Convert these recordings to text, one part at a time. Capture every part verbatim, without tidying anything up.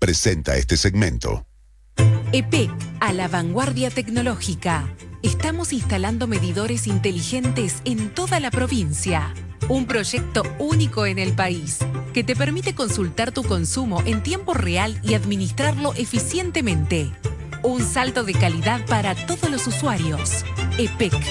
presenta este segmento. E P E C, a la vanguardia tecnológica. Estamos instalando medidores inteligentes en toda la provincia. Un proyecto único en el país, que te permite consultar tu consumo en tiempo real y administrarlo eficientemente. Un salto de calidad para todos los usuarios. E P E C.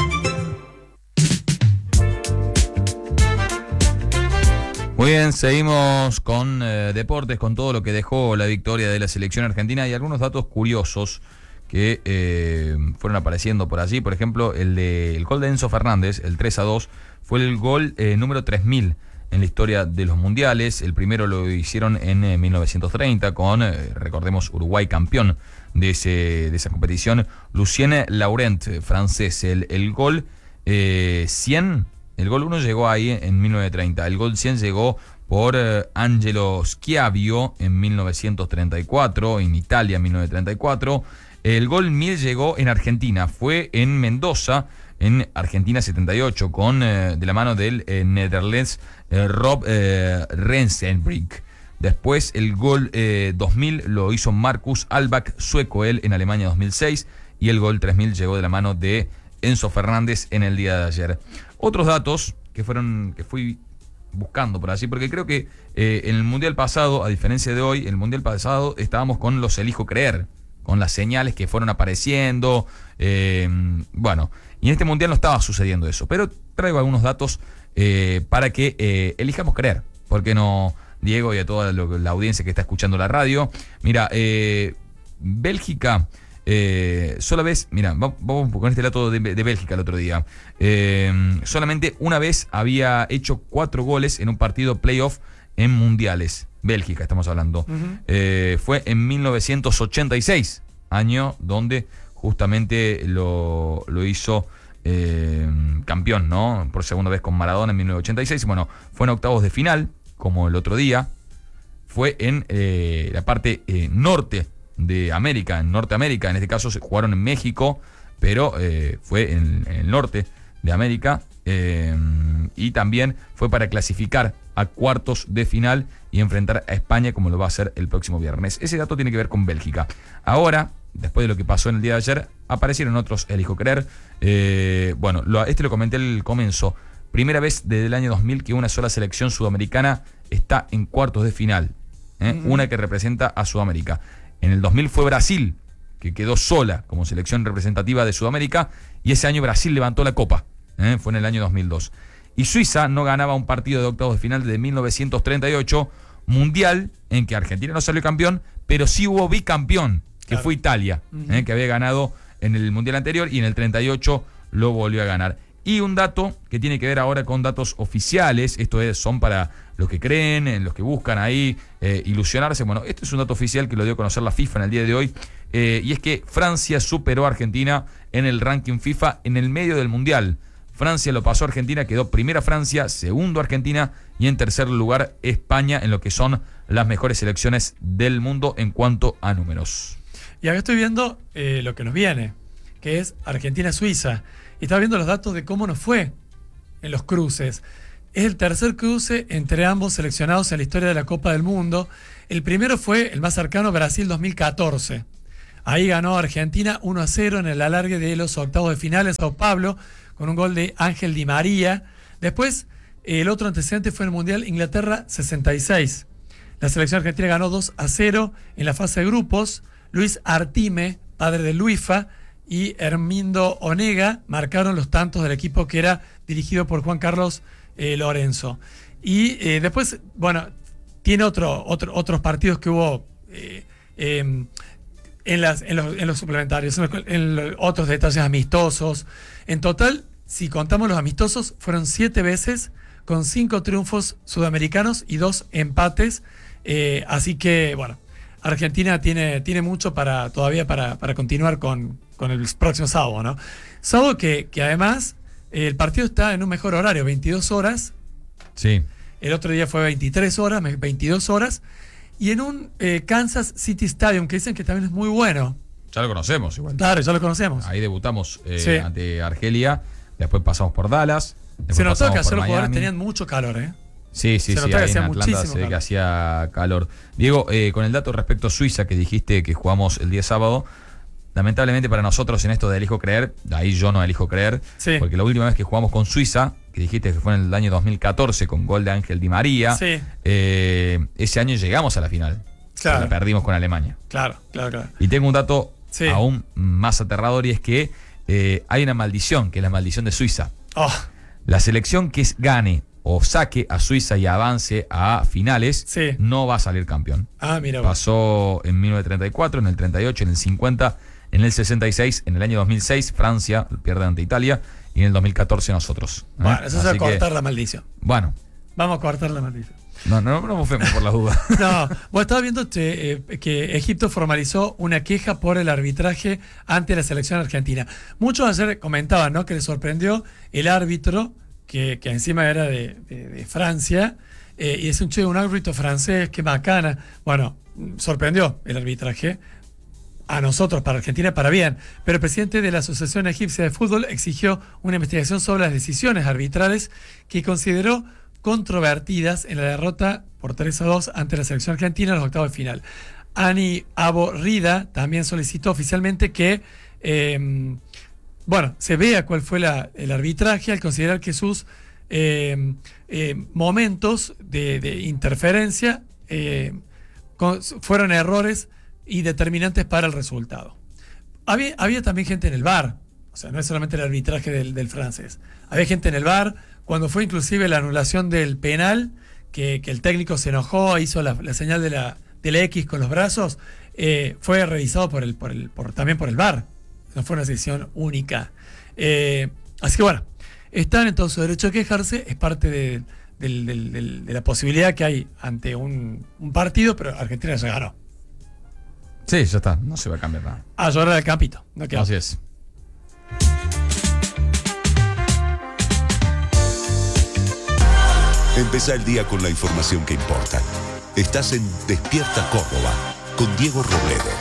Muy bien, seguimos con eh, deportes, con todo lo que dejó la victoria de la selección argentina y algunos datos curiosos que eh, fueron apareciendo por allí. Por ejemplo, el, de, el gol de Enzo Fernández, el tres a dos, fue el gol eh, número tres mil en la historia de los mundiales. El primero lo hicieron en eh, mil novecientos treinta con, eh, recordemos, Uruguay campeón de, ese, de esa competición. Lucien Laurent, francés. El, el gol eh, cien... El gol uno llegó ahí en mil novecientos treinta. El gol cien llegó por eh, Angelo Schiavio en mil novecientos treinta y cuatro, en Italia en mil novecientos treinta y cuatro. El gol mil llegó en Argentina. Fue en Mendoza, en Argentina setenta y ocho, con eh, de la mano del eh, neerlandés eh, Rob eh, Rensenbrink. Después el gol eh, dos mil lo hizo Marcus Alback, sueco él, en Alemania dos mil seis. Y el gol tres mil llegó de la mano de Enzo Fernández en el día de ayer. Otros datos que fueron que fui buscando por allí, porque creo que eh, en el Mundial pasado, a diferencia de hoy, en el Mundial pasado estábamos con los elijo creer, con las señales que fueron apareciendo, eh, bueno, y en este Mundial no estaba sucediendo eso, pero traigo algunos datos eh, para que eh, elijamos creer, porque no, Diego, y a toda lo, la audiencia que está escuchando la radio. Mira, eh, Bélgica... Eh, sola vez, mira, vamos con este dato de, de Bélgica el otro día. Eh, solamente una vez había hecho cuatro goles en un partido playoff en mundiales. Bélgica, estamos hablando. Uh-huh. Eh, fue en mil novecientos ochenta y seis, año donde justamente lo, lo hizo eh, campeón, ¿no? Por segunda vez con Maradona en mil novecientos ochenta y seis. Bueno, fue en octavos de final, como el otro día. Fue en eh, la parte eh, norte de América, en Norteamérica. En este caso se jugaron en México, pero eh, fue en, en el norte de América, eh, y también fue para clasificar a cuartos de final y enfrentar a España, como lo va a hacer el próximo viernes. Ese dato tiene que ver con Bélgica. Ahora, después de lo que pasó en el día de ayer, aparecieron otros elijo creer. Eh, bueno, lo, este lo comenté al comienzo. Primera vez desde el año dos mil que una sola selección sudamericana está en cuartos de final, ¿eh? Uh-huh. Una que representa a Sudamérica. En el dos mil fue Brasil, que quedó sola como selección representativa de Sudamérica, y ese año Brasil levantó la copa, ¿eh? Fue en el año dos mil dos. Y Suiza no ganaba un partido de octavos de final desde mil novecientos treinta y ocho, mundial en que Argentina no salió campeón, pero sí hubo bicampeón, que claro. Fue Italia, uh-huh. ¿eh? Que había ganado en el mundial anterior y en el treinta y ocho lo volvió a ganar. Y un dato que tiene que ver ahora con datos oficiales, esto es, son para los que creen, en los que buscan ahí eh, ilusionarse. Bueno, este es un dato oficial que lo dio a conocer la FIFA en el día de hoy, eh, y es que Francia superó a Argentina en el ranking FIFA en el medio del Mundial. Francia lo pasó a Argentina, quedó primera Francia, segundo Argentina y en tercer lugar España, en lo que son las mejores selecciones del mundo en cuanto a números. Y acá estoy viendo eh, lo que nos viene, que es Argentina-Suiza. Y estaba viendo los datos de cómo nos fue en los cruces. Es el tercer cruce entre ambos seleccionados en la historia de la Copa del Mundo. El primero fue el más cercano, Brasil dos mil catorce. Ahí ganó Argentina uno a cero en el alargue de los octavos de final en Sao Paulo, con un gol de Ángel Di María. Después, el otro antecedente fue en el Mundial Inglaterra sesenta y seis. La selección argentina ganó dos a cero en la fase de grupos. Luis Artime, padre de Luifa, y Hermindo Onega marcaron los tantos del equipo que era dirigido por Juan Carlos eh, Lorenzo. Y eh, después, bueno, tiene otro, otro, otros partidos que hubo eh, eh, en, las, en, los, en los suplementarios, en, los, en los otros detalles amistosos. En total, si contamos los amistosos, fueron siete veces con cinco triunfos sudamericanos y dos empates. Eh, así que, bueno, Argentina tiene, tiene mucho para todavía para, para continuar con, con el próximo sábado, ¿no? Sábado que, que además eh, el partido está en un mejor horario, veintidós horas. Sí. El otro día fue veintitrés horas, veintidós horas. Y en un eh, Kansas City Stadium, que dicen que también es muy bueno. Ya lo conocemos igual. Claro, ya lo conocemos. Ahí debutamos eh, sí. ante Argelia, después pasamos por Dallas. Se notó que ayer los jugadores tenían mucho calor, ¿eh? Sí, sí, se sí, notaba ahí que en hacía Atlanta muchísimo se ve que calor. hacía calor. Diego, eh, con el dato respecto a Suiza que dijiste que jugamos el día sábado, lamentablemente para nosotros en esto de elijo creer, ahí yo no elijo creer, Sí. porque la última vez que jugamos con Suiza, que dijiste que fue en el año dos mil catorce con gol de Ángel Di María, Sí. eh, ese año llegamos a la final. Claro. La perdimos con Alemania. Claro, claro, claro. Y tengo un dato Sí. aún más aterrador y es que eh, hay una maldición, que es la maldición de Suiza. Oh, La selección que gane o saque a Suiza y avance a finales Sí. no va a salir campeón. ah, mira vos. Pasó en mil novecientos treinta y cuatro, en el treinta y ocho, en el cincuenta, en el sesenta y seis, en el año dos mil seis Francia pierde ante Italia y en el dos mil catorce nosotros. ¿eh? Bueno, eso se va a Así que, cortar la maldición. bueno, Vamos a cortar la maldición. no, no, no bufemos por las dudas. No, vos estabas viendo che, eh, que Egipto formalizó una queja por el arbitraje ante la selección argentina. Muchos ayer comentaban, ¿no?, que les sorprendió el árbitro, que, que encima era de, de- de Francia, eh, y es un che, un árbitro francés, qué bacana. Bueno, sorprendió el arbitraje. A nosotros, para Argentina, para bien. Pero el presidente de la Asociación Egipcia de Fútbol exigió una investigación sobre las decisiones arbitrales que consideró controvertidas en la derrota por tres a dos ante la selección argentina en los octavos de final. Ani Abo Rida también solicitó oficialmente que eh, bueno, se vea cuál fue la- el arbitraje al considerar que sus eh, eh, momentos de, de interferencia eh, con- fueron errores y determinantes para el resultado. Había, había también gente en el V A R, o sea, no es solamente el arbitraje del, del francés. Había gente en el V A R, cuando fue inclusive la anulación del penal, que, que el técnico se enojó, hizo la, la señal de la, de la X con los brazos, eh, fue revisado por el, por el, por, también por el V A R. No fue una decisión única. Eh, así que bueno, están en todo su derecho a quejarse, es parte de, del- del- del- de la posibilidad que hay ante un, un partido, pero Argentina ya ganó. Sí, ya está, no se va a cambiar nada. A llorar al campito. No queda Así es. Empezá el día con la información que importa. Estás en Despierta Córdoba con Diego Robledo.